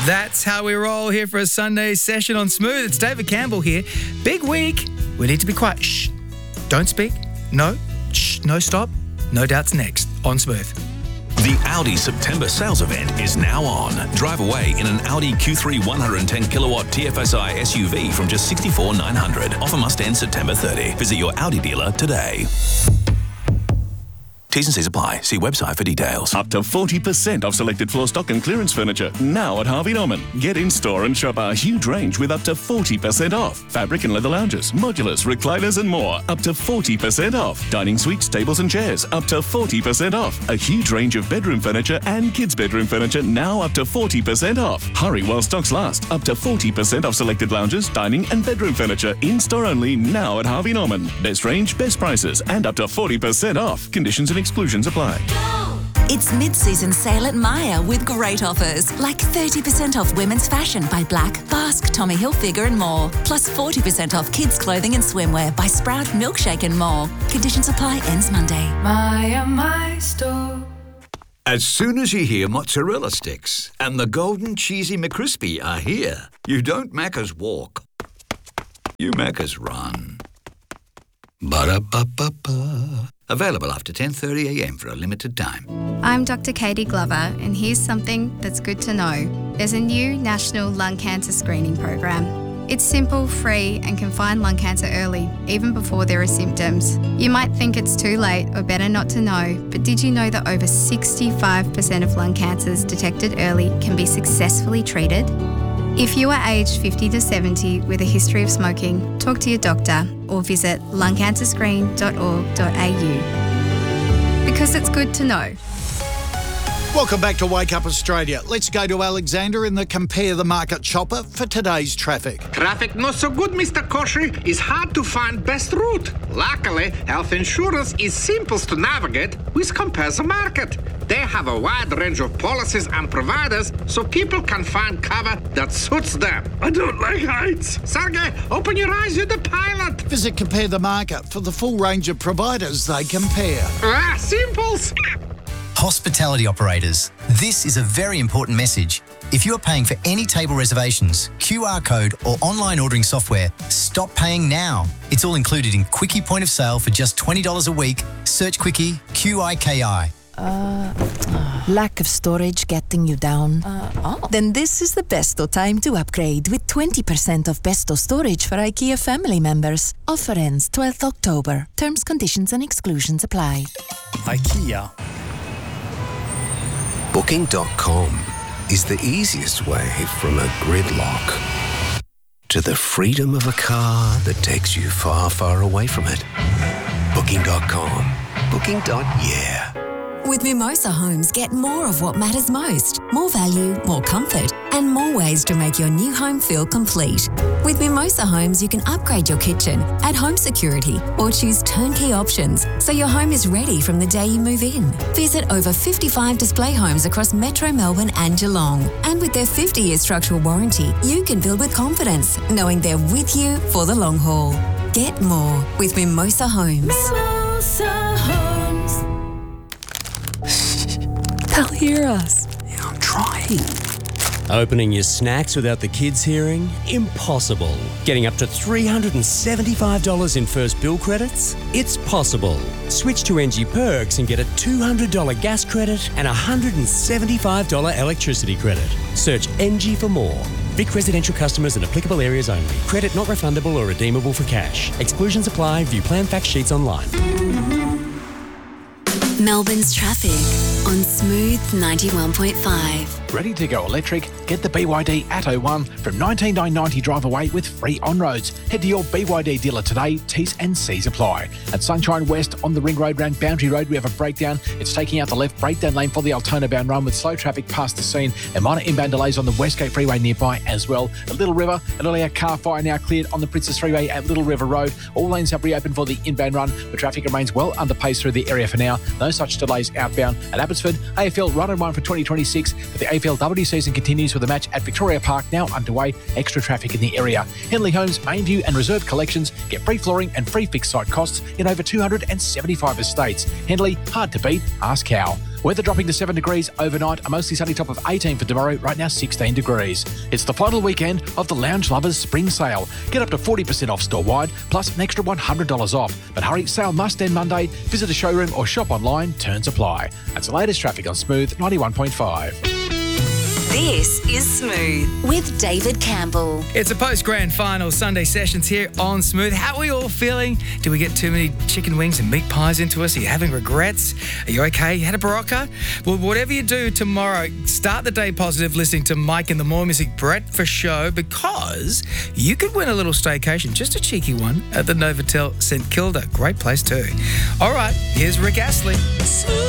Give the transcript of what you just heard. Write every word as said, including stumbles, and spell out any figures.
That's how we roll here for a Sunday session on Smooth. It's David Campbell here. Big week. We need to be quiet. Shh. Don't speak. No. Shh. No stop. No Doubt's next on Smooth. The Audi September sales event is now on. Drive away in an Audi Q three one hundred ten kilowatt T F S I S U V from just sixty-four thousand nine hundred dollars. Offer must end September thirtieth. Visit your Audi dealer today. T's and C's apply. See website for details. Up to forty percent off selected floor stock and clearance furniture. Now at Harvey Norman. Get in store and shop our huge range with up to forty percent off. Fabric and leather lounges, modulars, recliners and more. Up to forty percent off. Dining suites, tables and chairs. Up to forty percent off. A huge range of bedroom furniture and kids' bedroom furniture now up to forty percent off. Hurry while stocks last. Up to forty percent off selected lounges, dining and bedroom furniture. In store only now at Harvey Norman. Best range, best prices and up to forty percent off. Conditions and exclusions apply. It's mid-season sale at Myer with great offers, like thirty percent off women's fashion by Black, Basque, Tommy Hilfiger and more, plus forty percent off kids' clothing and swimwear by Sprout, Milkshake and more. Conditions apply, ends Monday. Myer, my store. As soon as you hear mozzarella sticks and the golden cheesy McCrispy are here, you don't Macca's walk, you Macca's run. Ba-da-ba-ba-ba. Available after ten thirty a m for a limited time. I'm Doctor Katie Glover, and here's something that's good to know. There's a new national lung cancer screening program. It's simple, free, and can find lung cancer early, even before there are symptoms. You might think it's too late or better not to know, but did you know that over sixty-five percent of lung cancers detected early can be successfully treated? If you are aged fifty to seventy with a history of smoking, talk to your doctor or visit lung cancer screen dot org dot a u. Because it's good to know. Welcome back to Wake Up Australia. Let's go to Alexander in the Compare the Market chopper for today's traffic. Traffic not so good, Mister Koshy. It's hard to find best route. Luckily, health insurance is simple to navigate with Compare the Market. They have a wide range of policies and providers so people can find cover that suits them. I don't like heights. Sergey, open your eyes, you're the pilot. Visit Compare the Market for the full range of providers they compare. Ah, simples. Hospitality operators, this is a very important message. If you are paying for any table reservations, Q R code or online ordering software, stop paying now. It's all included in Quickie Point of Sale for just twenty dollars a week. Search Quickie, Q I K I. Uh, uh, lack of storage getting you down? Uh, oh. Then this is the besto time to upgrade with twenty percent off besto storage for IKEA family members. Offer ends twelfth October. Terms, conditions and exclusions apply. IKEA. Booking dot com is the easiest way from a gridlock to the freedom of a car that takes you far, far away from it. Booking dot com. Booking. Yeah. With Mimosa Homes, get more of what matters most. More value, more comfort, and more ways to make your new home feel complete. With Mimosa Homes, you can upgrade your kitchen, add home security, or choose turnkey options so your home is ready from the day you move in. Visit over fifty-five display homes across Metro Melbourne and Geelong. And with their fifty-year structural warranty, you can build with confidence, knowing they're with you for the long haul. Get more with Mimosa Homes. Mimosa Homes. They'll hear us. Yeah, I'm trying. Opening your snacks without the kids hearing? Impossible. Getting up to three hundred seventy-five dollars in first bill credits? It's possible. Switch to N G Perks and get a two hundred dollars gas credit and a one hundred seventy-five dollars electricity credit. Search N G for more. Vic residential customers in applicable areas only. Credit not refundable or redeemable for cash. Exclusions apply. View plan fact sheets online. Melbourne's traffic on Smooth ninety-one point five. Ready to go electric? Get the B Y D Atto one from nineteen thousand nine hundred ninety drive away with free on-roads. Head to your B Y D dealer today. T's and C's apply. At Sunshine West on the Ring Road around Boundary Road, we have a breakdown. It's taking out the left breakdown lane for the Altona bound run with slow traffic past the scene and minor inbound delays on the Westgate Freeway nearby as well. At Little River, an earlier car fire now cleared on the Princess Freeway at Little River Road. All lanes have reopened for the inbound run, but traffic remains well under pace through the area for now. No such delays outbound. At Abbotsford, A F L run and one for twenty twenty-six, but the A F L W season continues with a match at Victoria Park now underway. Extra traffic in the area. Henley Homes, Mainview and Reserve collections get free flooring and free fixed site costs in over two hundred seventy-five estates. Henley, hard to beat. Ask how. Weather dropping to seven degrees overnight, a mostly sunny top of eighteen for tomorrow, right now sixteen degrees. It's the final weekend of the Lounge Lovers Spring Sale. Get up to forty percent off store-wide, plus an extra one hundred dollars off. But hurry, sale must end Monday. Visit a showroom or shop online. Terms apply. That's the latest traffic on Smooth ninety-one point five. This is Smooth with David Campbell. It's a post-grand final Sunday sessions here on Smooth. How are we all feeling? Do we get too many chicken wings and meat pies into us? Are you having regrets? Are you okay? You had a Barocca? Well, whatever you do tomorrow, start the day positive listening to Mike and the More Music Breakfast Show, because you could win a little staycation, just a cheeky one, at the Novotel St Kilda. Great place too. All right, here's Rick Astley. Smooth.